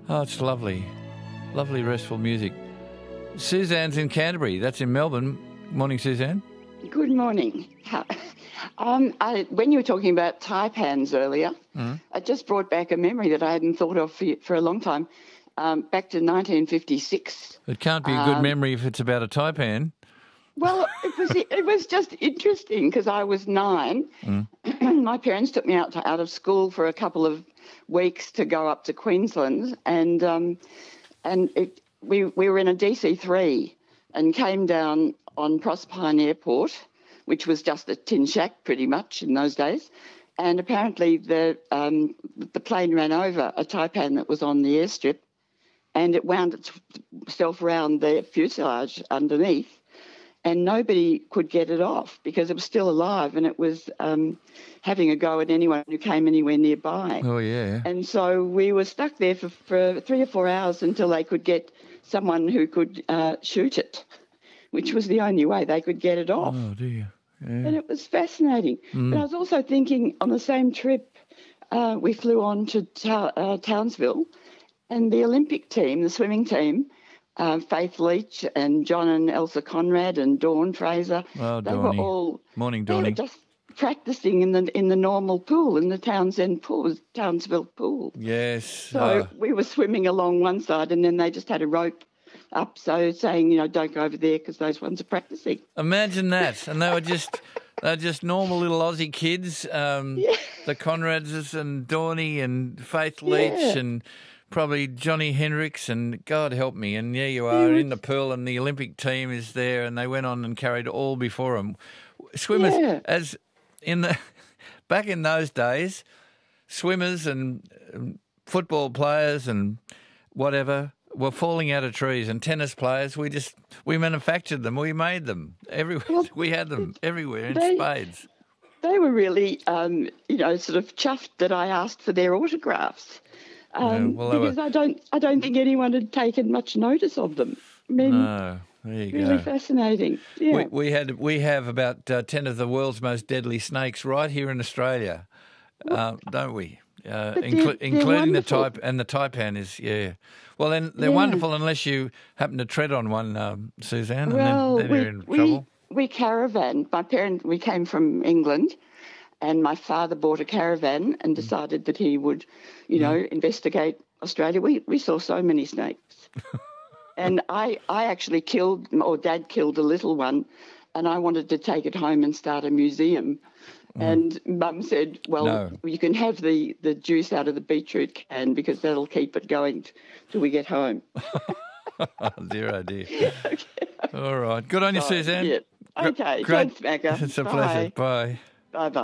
Oh, it's lovely. Lovely, restful music. Suzanne's in Canterbury. That's in Melbourne. Morning, Suzanne. Good morning. When you were talking about taipans earlier, it just brought back a memory that I hadn't thought of for a long time, back to 1956. It can't be a good memory if it's about a taipan. Well, it was just interesting because I was 9. My parents took me out of school for a couple of weeks to go up to Queensland, and we were in a DC-3 and came down on Proserpine Airport, which was just a tin shack pretty much in those days. And apparently the plane ran over a taipan that was on the airstrip, and it wound itself around the fuselage underneath, and nobody could get it off because it was still alive, and it was having a go at anyone who came anywhere nearby. Oh, yeah. And so we were stuck there for 3 or 4 hours until they could get someone who could shoot it, which was the only way they could get it off. Oh, dear. Yeah. And it was fascinating. But I was also thinking on the same trip, we flew on to Townsville, and the Olympic team, the swimming team, Faith Leach and John and Elsa Conrad and Dawn Fraser, Oh, they Dawny. were all Morning, they were Dawny. just practising in the normal pool, in the Townsville pool. Yes. So we were swimming along one side, and then they just had a rope up, so saying, don't go over there because those ones are practising. Imagine that. And they were just normal little Aussie kids, the Conrads and Dawny and Faith Leach and probably Johnny Hendricks and God help me. And there you are in the pool, and the Olympic team is there, and they went on and carried all before them. Swimmers, as in the back in those days, swimmers and football players and whatever were falling out of trees, and tennis players, we manufactured them, we made them everywhere. Well, we had them everywhere in spades. They were really, sort of chuffed that I asked for their autographs, because I don't think anyone had taken much notice of them. I mean, no, there you really go. Fascinating. Yeah. We have about 10 of the world's most deadly snakes right here in Australia, don't we? Including the taipan is Well, then they're wonderful unless you happen to tread on one, Suzanne, and then you're in trouble. We caravan. We came from England, and my father bought a caravan and decided that he would, investigate Australia. We saw so many snakes, and I actually Dad killed a little one, and I wanted to take it home and start a museum. And Mum said, well, No. You can have the juice out of the beetroot can because that'll keep it going till we get home. Oh, dear, oh, dear. Okay. All right. Good on you, Suzanne. Yeah. Okay. Great. Thanks, Macca. It's a pleasure. Bye. Bye-bye.